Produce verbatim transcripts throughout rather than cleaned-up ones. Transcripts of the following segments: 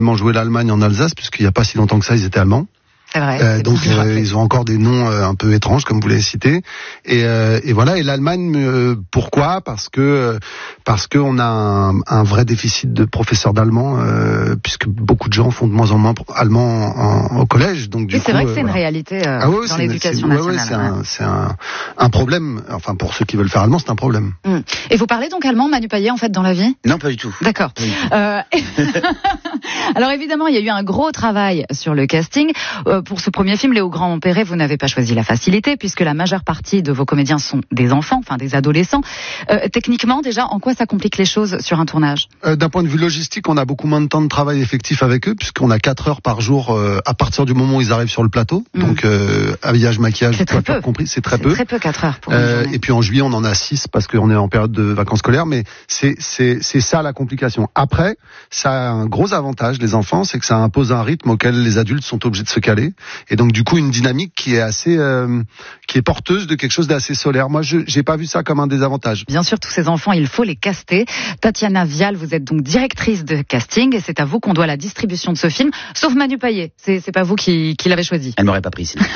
Ils m'ont joué l'Allemagne en Alsace, puisqu'il n'y a pas si longtemps que ça, ils étaient allemands. C'est vrai. Euh, c'est donc euh, ils ont encore des noms euh, un peu étranges, comme vous l'avez cité. Et, euh, et voilà. Et l'Allemagne, euh, pourquoi ? Parce que parce que on a un, un vrai déficit de professeurs d'allemand, euh, puisque beaucoup de gens font de moins en moins allemand en, en, au collège. Donc du oui, coup, c'est vrai que euh, c'est voilà. une réalité euh, ah ouais, dans c'est l'éducation une, c'est, nationale. ouais, ouais, c'est, un, c'est un, un problème. Enfin, pour ceux qui veulent faire allemand, c'est un problème. Mmh. Et vous parlez donc allemand, Manu Payet, en fait, dans la vie ? Non, pas du tout. D'accord. Oui. Euh... Alors évidemment, il y a eu un gros travail sur le casting. Euh, pour ce premier film, Léo Grand-Perret, vous n'avez pas choisi la facilité, puisque la majeure partie de vos comédiens sont des enfants, enfin des adolescents. Euh, techniquement, déjà, en quoi ça complique les choses sur un tournage ? euh, D'un point de vue logistique, on a beaucoup moins de temps de travail effectif avec eux, puisqu'on a quatre heures par jour euh, à partir du moment où ils arrivent sur le plateau. Mmh. Donc euh, habillage, maquillage, c'est très peu. compris, c'est très c'est peu. Très peu, quatre heures pour euh, une journée. Et puis en juillet, on en a six parce qu'on est en période de vacances scolaires, mais c'est c'est c'est ça la complication. Après, ça a un gros avantage, les enfants, c'est que ça impose un rythme auquel les adultes sont obligés de se caler, et donc du coup une dynamique qui est assez, euh, qui est porteuse de quelque chose d'assez solaire. Moi, je j'ai pas vu ça comme un désavantage. Bien sûr, tous ces enfants, il faut les caster. Tatiana Vial, vous êtes donc directrice de casting, et c'est à vous qu'on doit la distribution de ce film, sauf Manu Payet. C'est c'est pas vous qui qui l'avez choisi. Elle m'aurait pas pris sinon.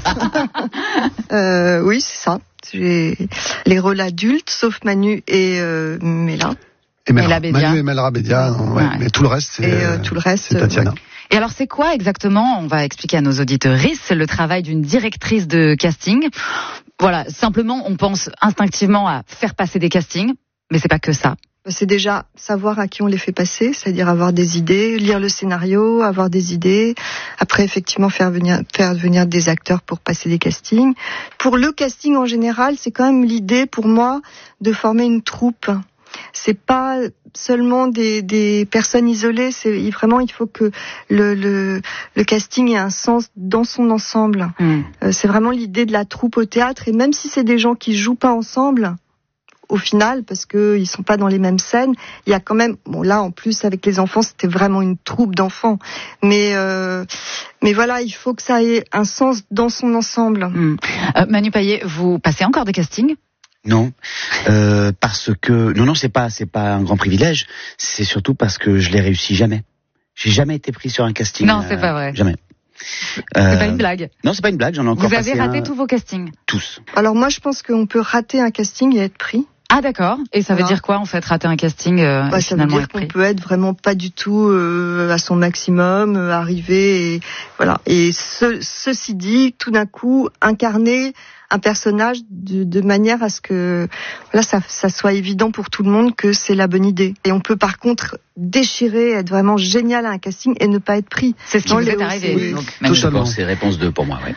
euh, oui, c'est ça. J'ai les rôles adultes, sauf Manu et euh, Mela. Et Melra, Bédia. Manu et Melra Bédia, ouais, ouais. Mais tout le reste, c'est, et, euh, tout le reste, c'est Tatiana. Ouais. Et alors, c'est quoi exactement, on va expliquer à nos auditeurs, le travail d'une directrice de casting ? Voilà, simplement, on pense instinctivement à faire passer des castings, mais c'est pas que ça. C'est déjà savoir à qui on les fait passer, c'est-à-dire avoir des idées, lire le scénario, avoir des idées. Après, effectivement, faire venir, faire venir des acteurs pour passer des castings. Pour le casting en général, c'est quand même l'idée pour moi de former une troupe. C'est pas seulement des, des personnes isolées, c'est vraiment, il faut que le, le, le casting ait un sens dans son ensemble. Mmh. Euh, c'est vraiment l'idée de la troupe au théâtre, et même si c'est des gens qui jouent pas ensemble, au final, parce que ils sont pas dans les mêmes scènes, il y a quand même, bon là en plus avec les enfants, c'était vraiment une troupe d'enfants, mais euh, mais voilà, il faut que ça ait un sens dans son ensemble. Mmh. Euh, Manu Payet, vous passez encore des castings ? Non, euh, parce que non non c'est pas c'est pas un grand privilège, c'est surtout parce que je l'ai réussi jamais. J'ai jamais été pris sur un casting. Non, c'est euh, pas vrai. Jamais. C'est euh, pas une blague. Non, c'est pas une blague, j'en ai encore Vous avez passé raté un... tous vos castings ? Tous. Alors moi je pense qu'on peut rater un casting et être pris. Ah d'accord. Et ça veut voilà. dire quoi en fait, rater un casting euh, bah, et ça veut dire qu'on peut être vraiment pas du tout euh, à son maximum, euh, arriver et voilà. Et ce, ceci dit, tout d'un coup, incarner un personnage de, de manière à ce que voilà, ça, ça soit évident pour tout le monde que c'est la bonne idée. Et on peut par contre déchirer, être vraiment génial à un casting et ne pas être pris. C'est ce qui vous est arrivé. Oui, donc, c'est réponse deux pour moi. Ouais.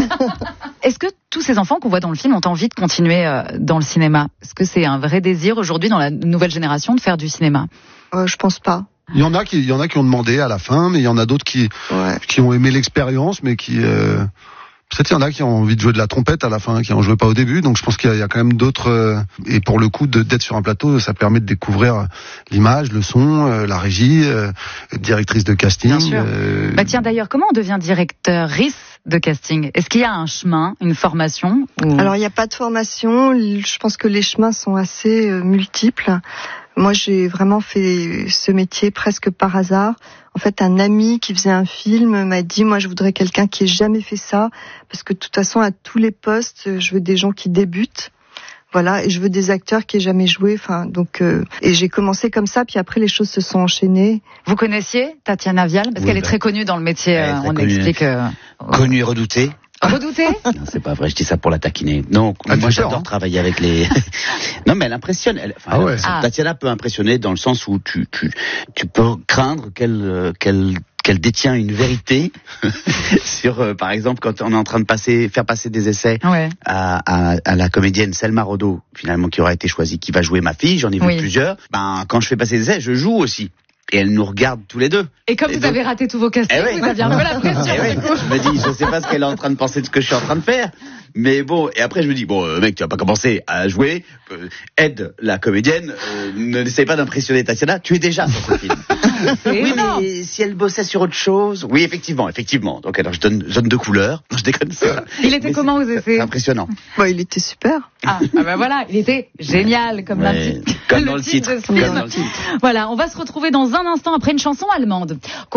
Est-ce que tous ces enfants qu'on voit dans le film ont envie de continuer euh, dans le cinéma ? Est-ce que c'est un vrai désir aujourd'hui dans la nouvelle génération de faire du cinéma ? euh, Je pense pas. Il y en a qui, il y en a qui ont demandé à la fin, mais il y en a d'autres qui, ouais. qui ont aimé l'expérience, mais qui euh... peut-être il y en a qui ont envie de jouer de la trompette à la fin, qui en jouaient pas au début. Donc je pense qu'il y a, il y a quand même d'autres. Euh, et pour le coup, de, d'être sur un plateau, ça permet de découvrir l'image, le son, euh, la régie, euh, directrice de casting. Bien sûr. Euh... Bah tiens, d'ailleurs, comment on devient directrice de casting ? Est-ce qu'il y a un chemin, une formation ou... Alors il n'y a pas de formation. Je pense que les chemins sont assez euh, multiples. Moi, j'ai vraiment fait ce métier presque par hasard. En fait, un ami qui faisait un film m'a dit, moi, je voudrais quelqu'un qui ait jamais fait ça, parce que de toute façon, à tous les postes, je veux des gens qui débutent. Voilà, et je veux des acteurs qui aient jamais joué. Enfin, donc, euh, et j'ai commencé comme ça, puis après, les choses se sont enchaînées. Vous connaissiez Tatiana Vial, parce oui, qu'elle bah, est très connue dans le métier. Euh, on connue, explique. Euh, connue et redoutée. Redouté ? Non, c'est pas vrai, je dis ça pour la taquiner. Non, ah, moi j'adore hein. travailler avec les... non, mais elle impressionne. Elle, enfin, ah ouais. elle, Tatiana peut impressionner dans le sens où tu, tu, tu peux craindre qu'elle, qu'elle, qu'elle détient une vérité sur, euh, par exemple, quand on est en train de passer, faire passer des essais ouais. à, à, à la comédienne Selma Rodo, finalement, qui aura été choisie, qui va jouer ma fille, j'en ai vu oui. plusieurs. Ben, quand je fais passer des essais, je joue aussi. Et elle nous regarde tous les deux. Et comme et vous donc... avez raté tous vos castings, eh oui. vous aviez un peu la pression. Eh oui. Je me dis, je sais pas ce qu'elle est en train de penser de ce que je suis en train de faire. Mais bon, et après je me dis, bon, euh, mec, tu vas pas commencer à jouer, euh, aide la comédienne, euh, ne n'essaye pas d'impressionner Tatiana, tu es déjà sur ce film. Oui, mais si elle bossait sur autre chose, oui, effectivement, effectivement. Donc alors je donne, je donne deux couleurs, je déconne ça. Il était mais comment aux essais? C'est impressionnant. Bah, il était super. Ah, ah bah voilà, il était génial comme, ouais, titre, comme dans le titre. titre. Comme dans le titre. Voilà, on va se retrouver dans un instant après une chanson allemande.